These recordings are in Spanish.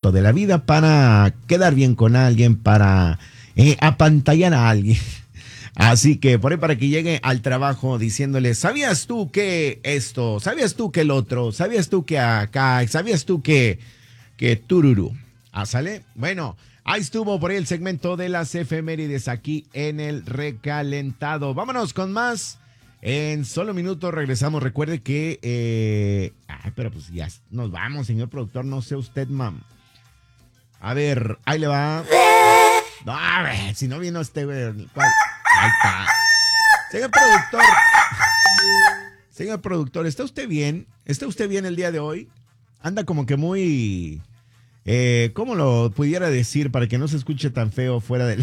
momento de la vida para quedar bien con alguien, para apantallar a alguien. Así que por ahí para que llegue al trabajo diciéndole, ¿sabías tú que esto? ¿Sabías tú que el otro? ¿Sabías tú que acá? ¿Sabías tú que tururú? ¿Sale? Bueno, ahí estuvo por ahí el segmento de las efemérides aquí en el recalentado. Vámonos con más. En solo minutos regresamos. Recuerde que... pero pues ya nos vamos, señor productor. No sé usted, mam. A ver, ahí le va. No, a ver, si no vino este... ¿cuál? Ahí está. Señor productor. Señor productor, ¿está usted bien? ¿Está usted bien el día de hoy? Anda como que muy... ¿cómo lo pudiera decir para que no se escuche tan feo fuera del...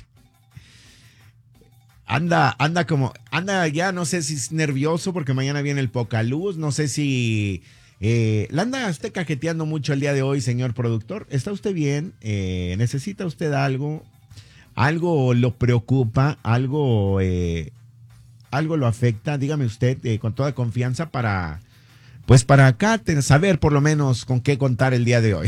Anda ya, no sé si es nervioso porque mañana viene el Pocaluz, no sé si la anda usted cajeteando mucho el día de hoy, señor productor. ¿Está usted bien? ¿Necesita usted algo? ¿Algo lo preocupa? ¿Algo lo afecta? Dígame usted con toda confianza para acá saber por lo menos con qué contar el día de hoy.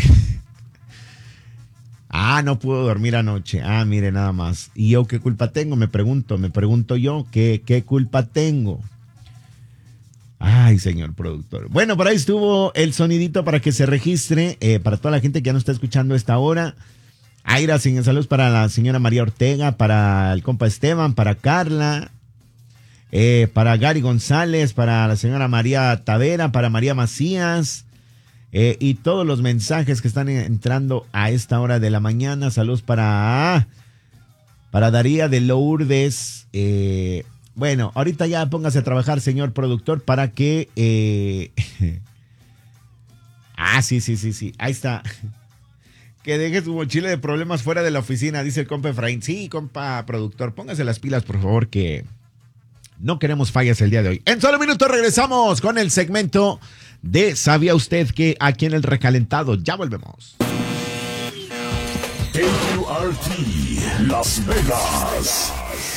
No pudo dormir anoche. Mire nada más. ¿Y yo qué culpa tengo? Me pregunto yo, ¿qué culpa tengo? Ay, señor productor. Bueno, por ahí estuvo el sonidito para que se registre, para toda la gente que ya no está escuchando a esta hora. Aira, sin saludos para la señora María Ortega, para el compa Esteban, para Carla, para Gary González, para la señora María Tavera, para María Macías. Y todos los mensajes que están entrando a esta hora de la mañana. Saludos para Daría de Lourdes. Bueno, ahorita ya póngase a trabajar, señor productor, para que... sí. Ahí está. Que deje su mochila de problemas fuera de la oficina, dice el compa Efraín. Sí, compa productor, póngase las pilas, por favor, que no queremos fallas el día de hoy. En solo minutos regresamos con el segmento de ¿Sabía usted que? Aquí en el recalentado? Ya volvemos. KQRT Las Vegas.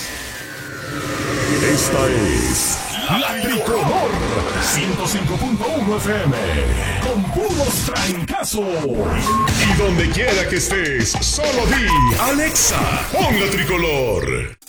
Esta es La Tricolor 105.1 FM con puros trancazos. Y donde quiera que estés, solo di Alexa, pon La Tricolor.